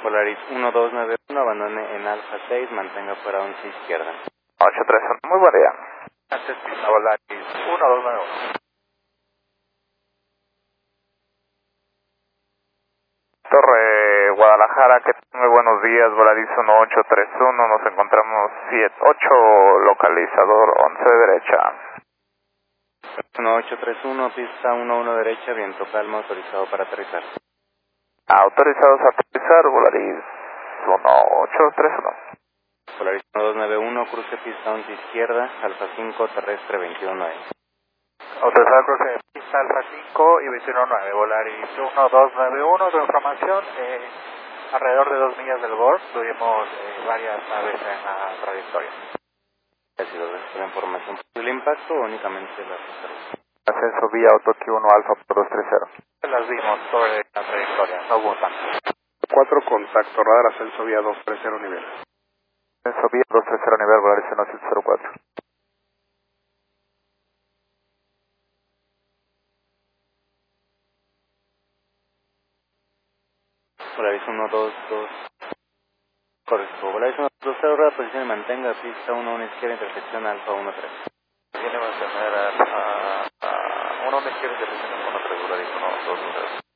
Polaris 1291, abandone en Alfa 6, mantenga fuera 11 izquierda. 831, muy buen día. Antes pista Polaris 1291. Torre Guadalajara, que muy buenos días, Volaris 1831, nos encontramos 78, localizador 11 derecha. 1831, pista 11 derecha, viento calma, autorizado para aterrizar. Autorizados a aterrizar, Volaris 1831. Polaris 1291, cruce pista 11 izquierda, Alfa 5, terrestre 219. Autorizado cruce pista Alfa 5 y 219, Volaris 1291, tu información, alrededor de 2 millas del bord, tuvimos varias aves en la trayectoria. Gracias, la información. ¿El impacto o únicamente las observaciones? Ascenso vía Otoki 1 Alfa por 230. Las vimos sobre la trayectoria, no hubo tanto. 4 contacto, radar ascenso vía 230 nivel. Ascenso vía 230 nivel, Volaris 1704. Polaris 122, correcto. Polaris 120, posición y mantenga, pista 11 izquierda, intersección Alfa 13. Tiene mantener a 1 izquierda, intersección 13, Volaris 1213.